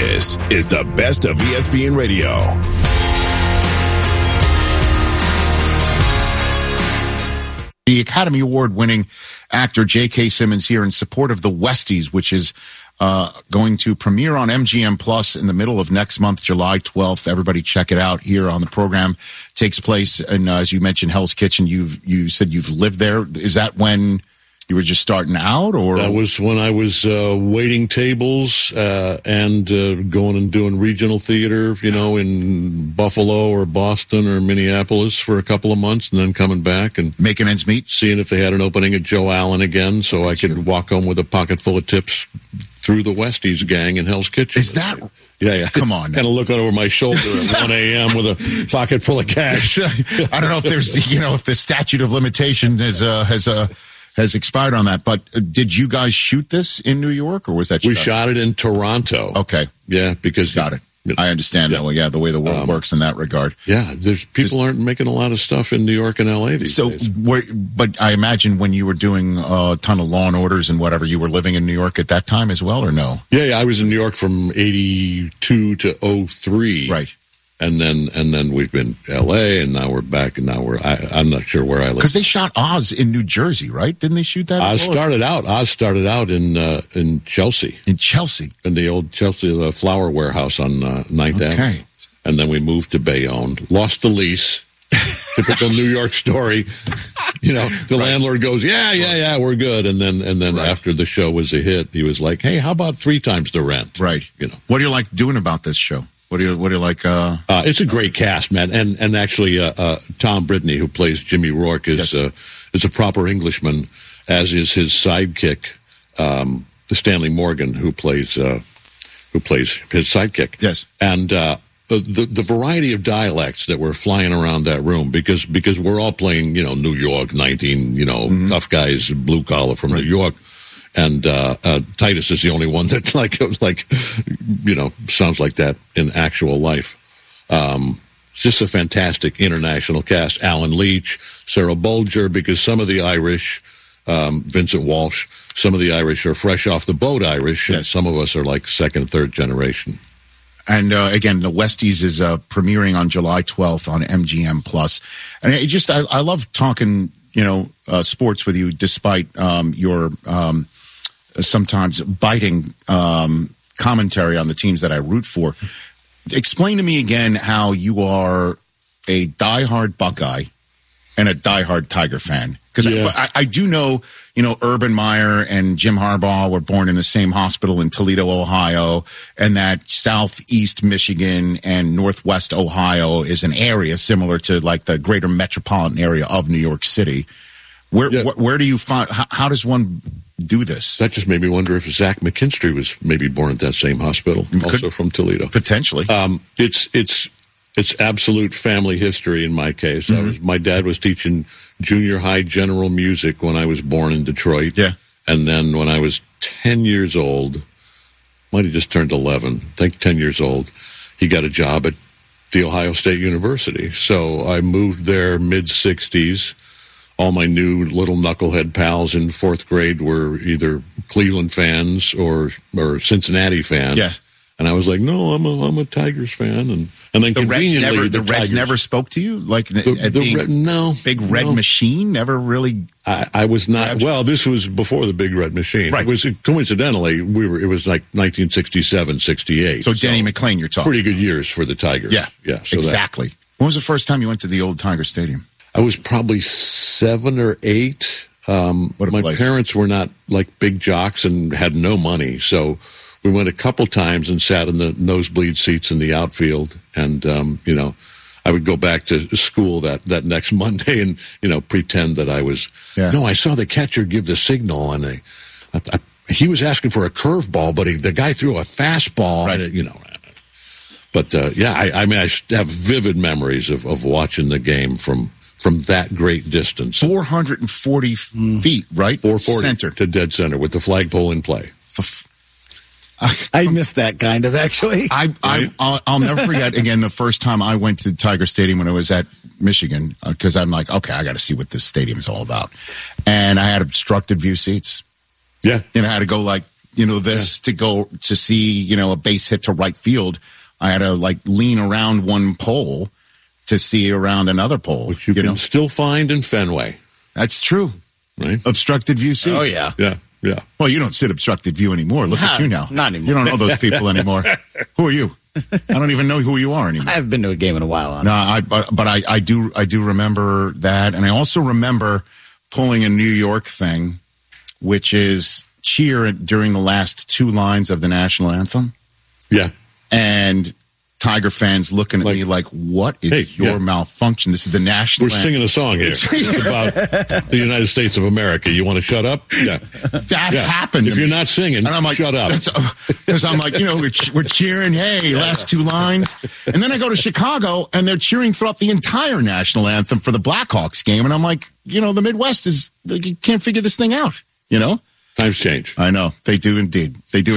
This is the best of ESPN Radio. The Academy Award-winning actor J.K. Simmons here in support of The Westies, which is going to premiere on MGM Plus in the middle of next month, July 12th. Everybody check it out here on the program. Takes place in, as you mentioned, Hell's Kitchen. You said you've lived there. Is that when you were just starting out, or that was when I was waiting tables and going and doing regional theater, in Buffalo or Boston or Minneapolis for a couple of months, and then coming back and making ends meet, seeing if they had an opening at Joe Allen again, so I could walk home with a pocket full of tips through the Westies gang in Hell's Kitchen. Is that? Yeah. Come on. Kind of looking over my shoulder at 1 a.m. with a pocket full of cash. I don't know if there's, if the statute of limitation has expired on that, but did you guys shoot this in New York, or was that? We shot it in Toronto. Okay. Yeah, because got it. I understand that. Well, yeah, the way the world works in that regard. Yeah, people aren't making a lot of stuff in New York and L.A. these days. But I imagine when you were doing a ton of Law and Orders and whatever, you were living in New York at that time as well, or no? Yeah, I was in New York from 82 to 03. Right. And then we've been L.A. and now we're back, and now I'm not sure where I live. Because they shot Oz in New Jersey, right? Didn't they shoot that? Oz started out in Chelsea. In Chelsea, in the old Chelsea flower warehouse on 9th Avenue. And then we moved to Bayonne, lost the lease. Typical New York story. The landlord goes, yeah, we're good. And then after the show was a hit, he was like, hey, how about 3 times the rent? Right. What do you like doing about this show? What do you like? It's a great cast, man, and actually, Tom Brittany, who plays Jimmy Rourke, is a proper Englishman, as is his sidekick, Stanley Morgan, who plays his sidekick. Yes, and the variety of dialects that were flying around that room, because we're all playing, New York 19, tough guys, blue collar from New York. And Titus is the only one that sounds like that in actual life. It's just a fantastic international cast. Alan Leach, Sarah Bolger, because some of the Irish, Vincent Walsh, some of the Irish are fresh off the boat Irish, and some of us are like second, third generation. And again, The Westies is premiering on July 12th on MGM Plus. And I love talking, sports with you, despite your sometimes biting commentary on the teams that I root for. Explain to me again how you are a diehard Buckeye and a diehard Tiger fan. Because I do know, Urban Meyer and Jim Harbaugh were born in the same hospital in Toledo, Ohio, and that Southeast Michigan and Northwest Ohio is an area similar to like the greater metropolitan area of New York City. Where do you find, how does one do this? That just made me wonder if Zach McKinstry was maybe born at that same hospital, also from Toledo. Potentially. It's absolute family history in my case. My dad was teaching junior high general music when I was born in Detroit. Yeah. And then when I was 10 years old, might have just turned 11, I think 10 years old, he got a job at the Ohio State University. So I moved there mid-60s. All my new little knucklehead pals in 4th grade were either Cleveland fans or Cincinnati fans. Yeah. And I was like, no, I'm a Tigers fan. And then the Reds never spoke to you? Like no. Big Red Machine never really. I was not. Well, this was before the Big Red Machine. Right. It was coincidentally, it was like 1967, 68. So Denny McLain, you're talking. Pretty good years for the Tigers. Yeah. So exactly. When was the first time you went to the old Tiger Stadium? I was probably 7 or 8. My parents were not like big jocks and had no money. So we went a couple times and sat in the nosebleed seats in the outfield. And, I would go back to school that next Monday and, pretend that I was, no, I saw the catcher give the signal and he was asking for a curveball, but the guy threw a fastball. Right. But, I have vivid memories of watching the game from that great distance. 440 feet, right? 440 center to dead center with the flagpole in play. I missed that kind of, actually. I'll never forget, again, the first time I went to Tiger Stadium when I was at Michigan, because I'm like, okay, I got to see what this stadium is all about. And I had obstructed view seats. Yeah. And I had to go like to go to see, a base hit to right field. I had to lean around one pole to see around another pole. Which you can still find in Fenway. That's true. Right? Obstructed view seats. Oh, yeah. Yeah. Yeah. Well, you don't sit obstructed view anymore. Look at you now. Not anymore. You don't know those people anymore. Who are you? I don't even know who you are anymore. I haven't been to a game in a while. But I do remember that. And I also remember pulling a New York thing, which is cheer during the last two lines of the national anthem. Yeah. And Tiger fans looking at me like, what is your malfunction? This is the national anthem. We're singing a song here. It's about the United States of America. You want to shut up? Yeah. That happened. If you're not singing, and I'm like, shut up. Because I'm like, we're cheering, hey, last two lines. And then I go to Chicago, and they're cheering throughout the entire national anthem for the Blackhawks game. And I'm like, the Midwest you can't figure this thing out, Times change. I know. They do indeed.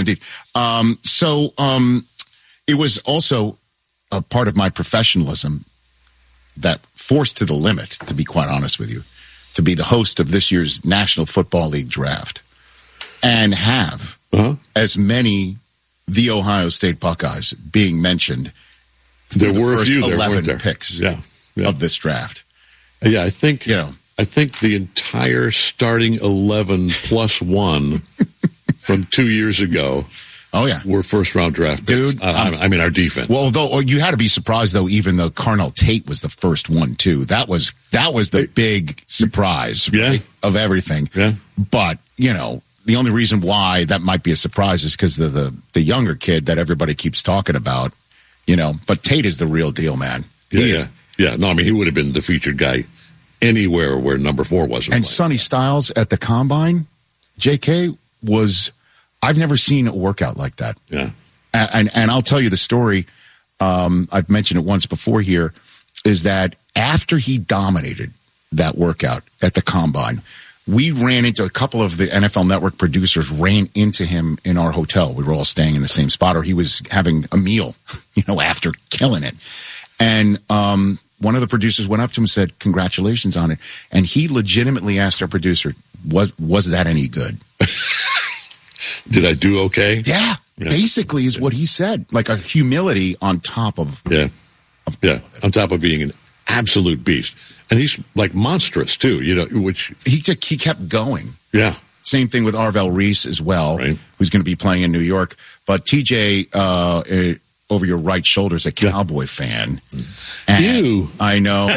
It was also a part of my professionalism that forced to the limit, to be quite honest with you, to be the host of this year's National Football League draft and have as many the Ohio State Buckeyes being mentioned. There were the first a few 11 picks of this draft. Yeah, I think the entire starting 11 plus one from 2 years ago. Oh, yeah. We're first-round draft picks. Dude. Our defense. Well, you had to be surprised, though, even though Carnell Tate was the first one, too. That was the big surprise of everything. Yeah. But, the only reason why that might be a surprise is because of the younger kid that everybody keeps talking about, But Tate is the real deal, man. Yeah. No, he would have been the featured guy anywhere where number 4 wasn't. And Sonny Styles at the Combine, JK, I've never seen a workout like that. Yeah. And I'll tell you the story. I've mentioned it once before here, is that after he dominated that workout at the Combine, we ran into a couple of the NFL Network producers ran into him in our hotel. We were all staying in the same spot, or he was having a meal, after killing it. And one of the producers went up to him and said, "Congratulations on it." And he legitimately asked our producer, was that any good? Did I do okay? Yeah. Basically is what he said. Like a humility on top of... on top of being an absolute beast. And he's monstrous too, which... He kept going. Yeah. Same thing with Arvell Reese as well, right, who's going to be playing in New York. But TJ, over your right shoulder, is a Cowboy fan. And you. I know.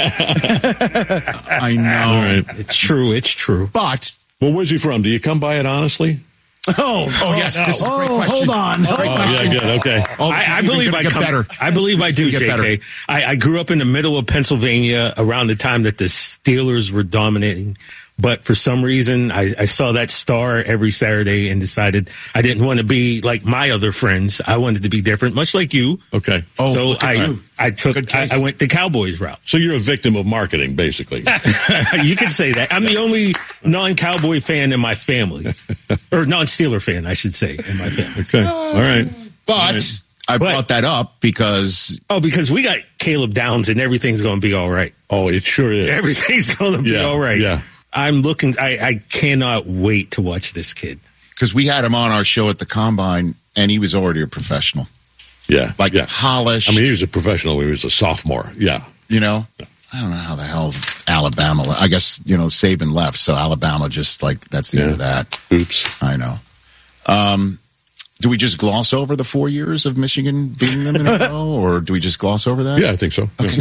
I know. All right. It's true. But... Well, where's he from? Do you come by it honestly? Oh yes, this is a great question. Hold on. Yeah, good, okay. I believe I better. I believe I do, JK. I grew up in the middle of Pennsylvania around the time that the Steelers were dominating. But for some reason, I saw that star every Saturday and decided I didn't want to be like my other friends. I wanted to be different, much like you. Okay. Oh, so I went the Cowboys route. So you're a victim of marketing, basically. You can say that. I'm the only non-Cowboy fan in my family, or non-Steeler fan, I should say, in my family. Okay. All right. But I brought that up because we got Caleb Downs and everything's going to be all right. Oh, it sure is. Everything's going to be all right. Yeah. I cannot wait to watch this kid. Because we had him on our show at the Combine, and he was already a professional. Yeah. Polished. He was a professional when he was a sophomore. Yeah. I don't know how the hell Alabama, I guess, Saban left, so Alabama just that's the end of that. Oops. I know. Do we just gloss over the 4 years of Michigan beating them in a row, or do we just gloss over that? Yeah, I think so. Okay.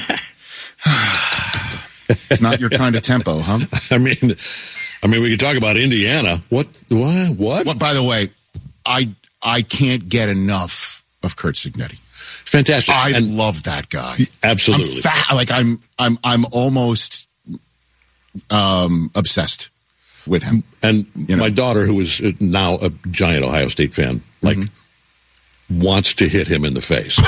It's not your kind of tempo, huh? I mean, we could talk about Indiana. What? By the way, I can't get enough of Curt Cignetti. Fantastic. I love that guy. Absolutely. I'm almost obsessed with him. And my daughter, who is now a giant Ohio State fan, wants to hit him in the face.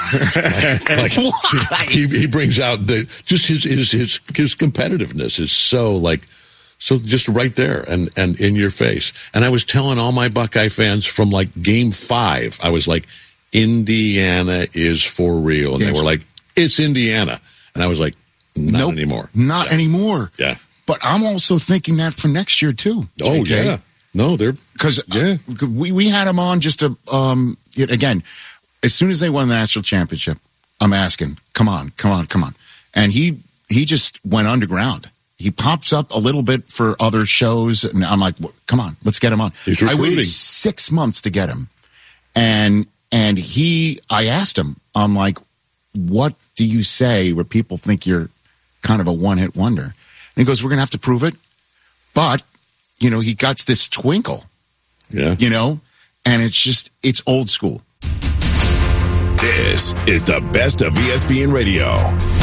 He brings out his competitiveness is so just right there and in your face. And I was telling all my Buckeye fans from game 5, I was like, Indiana is for real. And they were like, it's Indiana. And I was like, not anymore. Not anymore. Yeah. But I'm also thinking that for next year too. Oh, JK. yeah. No, they're because we had him on just to again. As soon as they won the national championship, I'm asking, come on, and he just went underground. He pops up a little bit for other shows, and I'm like, come on, let's get him on. I waited 6 months to get him, and I asked him, I'm like, what do you say where people think you're kind of a one-hit wonder? And he goes, we're going to have to prove it. But, he got this twinkle, and it's old school. This is the best of ESPN Radio.